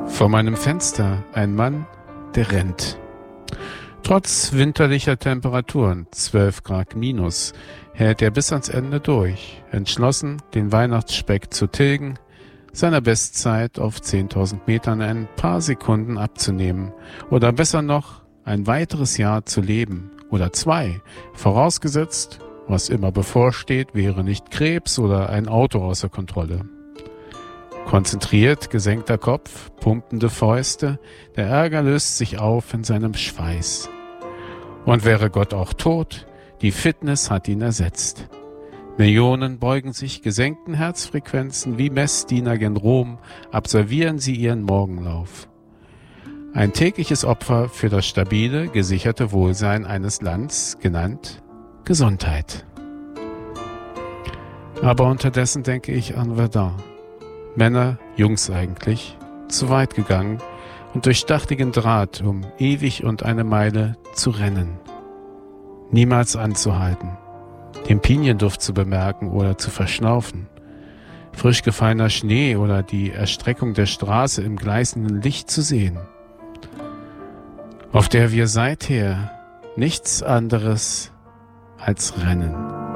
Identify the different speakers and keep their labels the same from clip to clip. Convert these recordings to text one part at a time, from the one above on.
Speaker 1: Vor meinem Fenster ein Mann, der rennt. Trotz winterlicher Temperaturen, 12 Grad minus, hält er bis ans Ende durch, entschlossen, den Weihnachtsspeck zu tilgen, seiner Bestzeit auf 10.000 Metern ein paar Sekunden abzunehmen oder besser noch, ein weiteres Jahr zu leben oder 2, vorausgesetzt, was immer bevorsteht, wäre nicht Krebs oder ein Auto außer Kontrolle. Konzentriert, gesenkter Kopf, pumpende Fäuste, der Ärger löst sich auf in seinem Schweiß. Und wäre Gott auch tot, die Fitness hat ihn ersetzt. Millionen beugen sich gesenkten Herzfrequenzen wie Messdiener gen Rom, absolvieren sie ihren Morgenlauf. Ein tägliches Opfer für das stabile, gesicherte Wohlsein eines Landes, genannt Gesundheit. Aber unterdessen denke ich an Verdun. Männer, Jungs eigentlich, zu weit gegangen und durch stachligen Draht, um ewig und eine Meile zu rennen. Niemals anzuhalten, den Pinienduft zu bemerken oder zu verschnaufen, frisch gefallener Schnee oder die Erstreckung der Straße im gleißenden Licht zu sehen, auf der wir seither nichts anderes als rennen.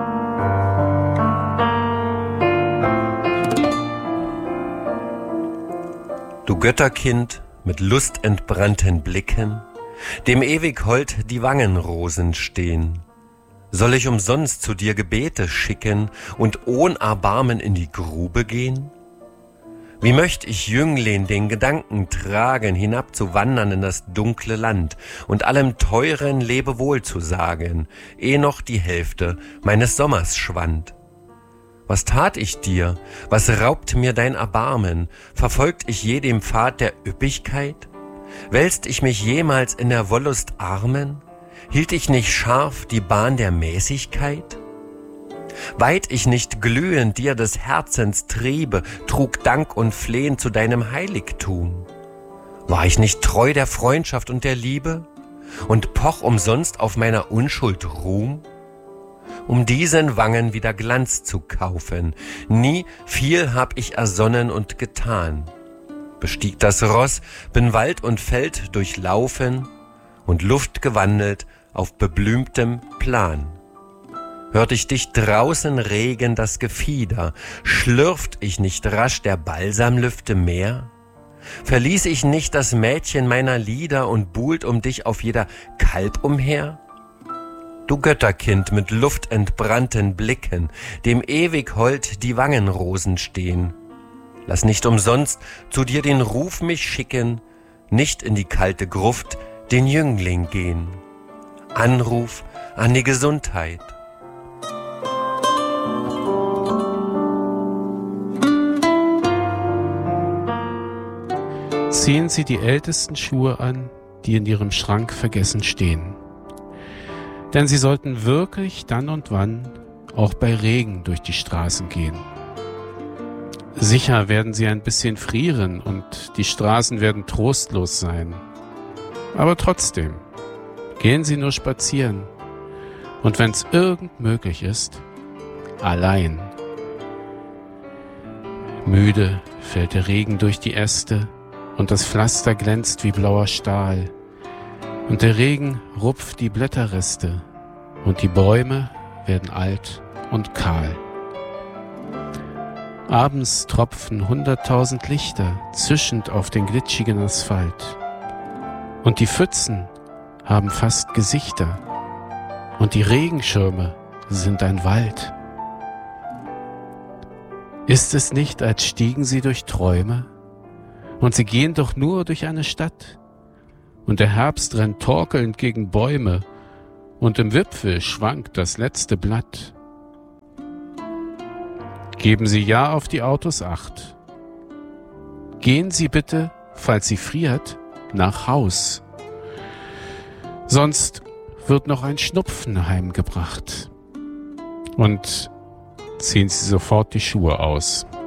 Speaker 2: Du Götterkind mit lustentbrannten Blicken, dem ewig hold die Wangenrosen stehen. Soll ich umsonst zu dir Gebete schicken und ohn Erbarmen in die Grube gehen? Wie möcht ich Jüngling den Gedanken tragen, hinabzuwandern in das dunkle Land und allem Teuren Lebewohl zu sagen, ehe noch die Hälfte meines Sommers schwand? Was tat ich dir? Was raubt mir dein Erbarmen? Verfolgt ich je den Pfad der Üppigkeit? Wälzt ich mich jemals in der Wollust Armen? Hielt ich nicht scharf die Bahn der Mäßigkeit? Weiht ich nicht glühend dir des Herzens Triebe, trug Dank und Flehen zu deinem Heiligtum? War ich nicht treu der Freundschaft und der Liebe und poch umsonst auf meiner Unschuld Ruhm? Um diesen Wangen wieder Glanz zu kaufen, nie viel hab ich ersonnen und getan. Bestieg das Ross, bin Wald und Feld durchlaufen und Luft gewandelt auf beblümtem Plan. Hört ich dich draußen regen das Gefieder, schlürft ich nicht rasch der Balsamlüfte Meer? Verließ ich nicht das Mädchen meiner Lieder und buhlt um dich auf jeder Kalb umher? Du Götterkind mit luftentbrannten Blicken, dem ewig hold die Wangenrosen stehen. Lass nicht umsonst zu dir den Ruf mich schicken, nicht in die kalte Gruft den Jüngling gehen. Anruf an die Gesundheit.
Speaker 1: Ziehen Sie die ältesten Schuhe an, die in Ihrem Schrank vergessen stehen. Denn Sie sollten wirklich dann und wann auch bei Regen durch die Straßen gehen. Sicher werden Sie ein bisschen frieren und die Straßen werden trostlos sein. Aber trotzdem, gehen Sie nur spazieren. Und wenn es irgend möglich ist, allein. Müde fällt der Regen durch die Äste und das Pflaster glänzt wie blauer Stahl. Und der Regen rupft die Blätterreste und die Bäume werden alt und kahl. Abends tropfen 100.000 Lichter zischend auf den glitschigen Asphalt. Und die Pfützen haben fast Gesichter und die Regenschirme sind ein Wald. Ist es nicht, als stiegen sie durch Träume? Und sie gehen doch nur durch eine Stadt. Und der Herbst rennt torkelnd gegen Bäume, und im Wipfel schwankt das letzte Blatt. Geben Sie ja auf die Autos Acht. Gehen Sie bitte, falls Sie friert, nach Haus. Sonst wird noch ein Schnupfen heimgebracht. Und ziehen Sie sofort die Schuhe aus.